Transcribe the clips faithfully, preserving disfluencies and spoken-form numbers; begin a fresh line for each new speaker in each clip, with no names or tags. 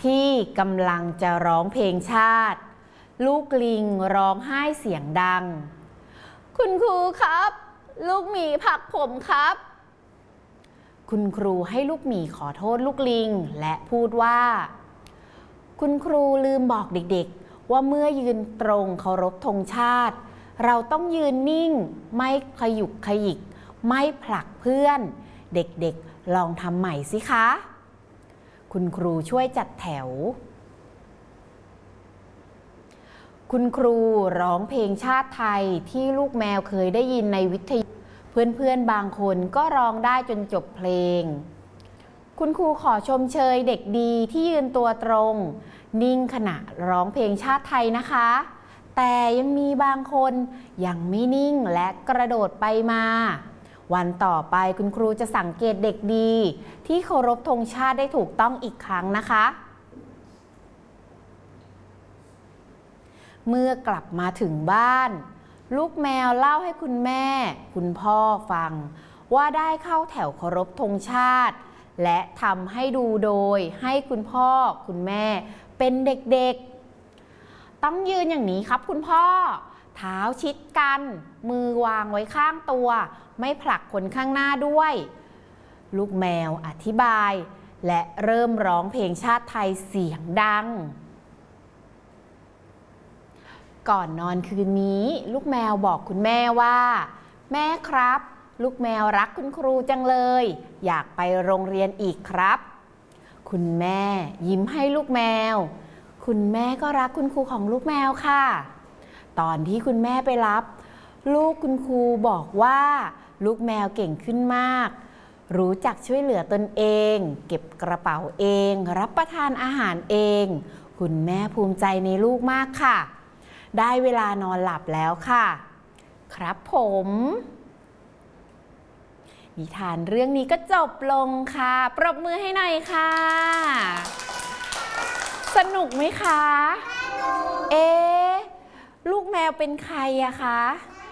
ที่กำลังจะร้องเพลงชาติลูกลิงร้องไห้เสียงดังคุณครูครับลูกหมีผลักผมครับคุณครูให้ลูกหมีขอโทษลูกลิงและพูดว่าคุณครูลืมบอกเด็กๆว่าเมื่อยืนตรงเคารพธงชาติเราต้องยืนนิ่งไม่ขยุกขยิกไม่ผลักเพื่อนเด็กๆลองทำใหม่สิคะคุณครูช่วยจัดแถวคุณครูร้องเพลงชาติไทยที่ลูกแมวเคยได้ยินในวิทยุเพื่อนๆบางคนก็ร้องได้จนจบเพลงคุณครูขอชมเชยเด็กดีที่ยืนตัวตรงนิ่งขณะร้องเพลงชาติไทยนะคะแต่ยังมีบางคนยังไม่นิ่งและกระโดดไปมาวันต่อไปคุณครูจะสังเกตเด็กดีที่เคารพธงชาติได้ถูกต้องอีกครั้งนะคะเมื่อกลับมาถึงบ้านลูกแมวเล่าให้คุณแม่คุณพ่อฟังว่าได้เข้าแถวเคารพธงชาติและทำให้ดูโดยให้คุณพ่อคุณแม่เป็นเด็กๆต้องยืนอย่างนี้ครับคุณพ่อเท้าชิดกันมือวางไว้ข้างตัวไม่ผลักคนข้างหน้าด้วยลูกแมวอธิบายและเริ่มร้องเพลงชาติไทยเสียงดังก่อนนอนคืนนี้ลูกแมวบอกคุณแม่ว่าแม่ครับลูกแมวรักคุณครูจังเลยอยากไปโรงเรียนอีกครับคุณแม่ยิ้มให้ลูกแมวคุณแม่ก็รักคุณครูของลูกแมวค่ะตอนที่คุณแม่ไปรับลูกคุณครูบอกว่าลูกแมวเก่งขึ้นมากรู้จักช่วยเหลือตนเองเก็บกระเป๋าเองรับประทานอาหารเองคุณแม่ภูมิใจในลูกมากค่ะได้เวลานอนหลับแล้วค่ะครับผมนิทานเรื่องนี้ก็จบลงค่ะปรบมือให้หน่อยค่ะสนุกไหมคะเอ๊ะลูกแมวเป็นใครอะคะ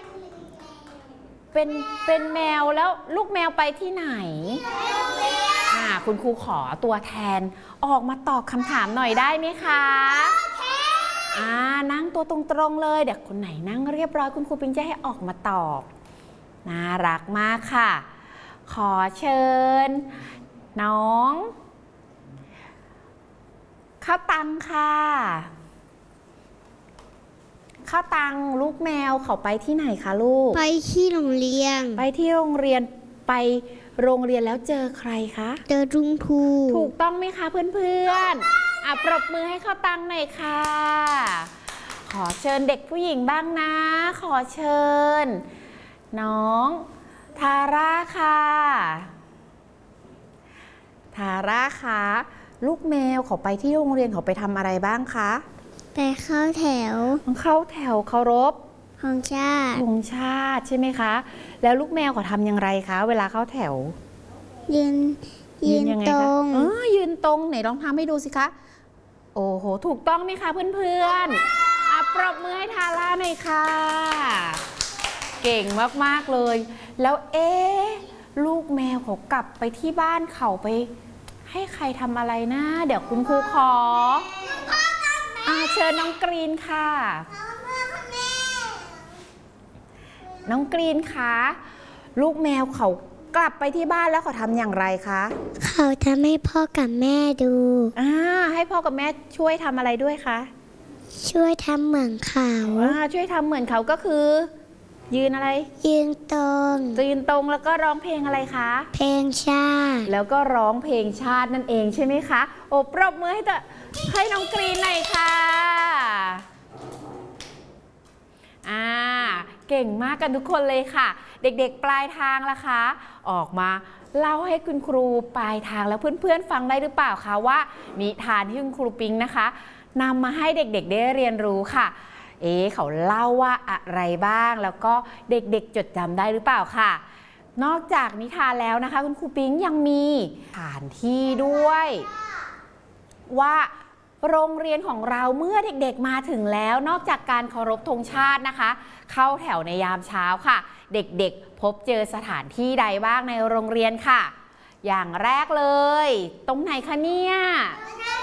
เป็นเป็นแมวแล้วลูกแมวไปที่ไหนอ่าคุณครูขอตัวแทนออกมาตอบคำถามหน่อยได้ไหมคะอ่านั่งตัวตรงๆเลยเดี๋ยวคนไหนนั่งเรียบร้อยคุณครูปิงจะให้ออกมาตอบน่ารักมากค่ะขอเชิญน้องข้าวตังค่ะข้าวตังลูกแมวเขาไปที่ไหนคะลูก
ไปที่โรงเรียน
ไปที่โรงเรียนไปโรงเรียนแล้วเจอใครคะ
เจอลุงครู
ถูกต้องไหมคะเพื่อนๆอ่ะปรบมือให้ข้าวตังหน่อยค่ะขอเชิญเด็กผู้หญิงบ้างนะขอเชิญน้องทาร่าค่ะทาร่าคะลูกแมวเขาไปที่โรงเรียนเขาไปทำอะไรบ้างคะ
ไปเข้าแถว
เข้าแถวเคารพ
ธงชาติ
ธงชาติใช่ไหมคะแล้วลูกแมวเขาทำอย่างไรคะเวลาเข้าแถว
ยืนยืนตรง
เออยืนตรงไหนลองทำให้ดูสิคะโอ้โหถูกต้องไหมคะเพื่อนๆอ่ะปรบมือให้ทาร่าหน่อยค่ะเก่งมากๆเลยแล้วเอ๊ะลูกแมวเขากลับไปที่บ้านเขาไปให้ใครทำอะไรนะเดี๋ยวคุณครูขออ่าเชิญน้องกรีนค่ะน้องกรีนคะลูกแมวเขากลับไปที่บ้านแล้วเขาทำอย่างไรคะ
เขาทำให้พ่อกับแม่ดู
อ่าให้พ่อกับแม่ช่วยทำอะไรด้วยคะ
ช่วยทำเหมือนเขา
อ่าช่วยทำเหมือนเขาก็คือยืนอะไร
ยืนตรง
ยืนตรงแล้วก็ร้องเพลงอะไรคะ
เพลงชาติ
แล้วก็ร้องเพลงชาตินั่นเองใช่ไหมคะโอ้ปรบมือให้เถอะให้น้องกรีนหน่อยค่ะอ่าเก่งมากกันทุกคนเลยค่ะเด็กๆปลายทางล่ะคะออกมาเล่าให้คุณครูปลายทางแล้วเพื่อนๆฟังได้หรือเปล่าคะว่านิทานที่คุณครูปิงนะคะนำมาให้เด็กๆได้เรียนรู้ค่ะเอ๊ะเขาเล่าว่าอะไรบ้างแล้วก็เด็กๆจดจำได้หรือเปล่าค่ะนอกจากนิทานแล้วนะคะคุณครูปิ๊งยังมีสถานที่ด้วยว่าโรงเรียนของเราเมื่อเด็กๆมาถึงแล้วนอกจากการเคารพธงชาตินะคะเข้าแถวในยามเช้าค่ะเด็กๆพบเจอสถานที่ใดบ้างในโรงเรียนค่ะอย่างแรกเลยตรงไหนคะเนี่ย